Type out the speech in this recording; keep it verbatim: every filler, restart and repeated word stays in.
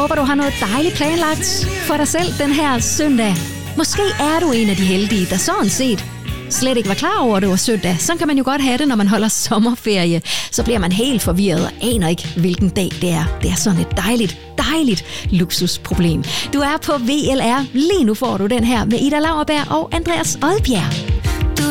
håber, du har noget dejligt planlagt for dig selv den her søndag. Måske er du en af de heldige, der sådan set slet ikke var klar over, at det var søndag. Sådan kan man jo godt have det, når man holder sommerferie. Så bliver man helt forvirret og aner ikke, hvilken dag det er. Det er sådan et dejligt, dejligt luksusproblem. Du er på V L R. Lige nu får du den her med Ida Lauerberg og Andreas Odbjerg.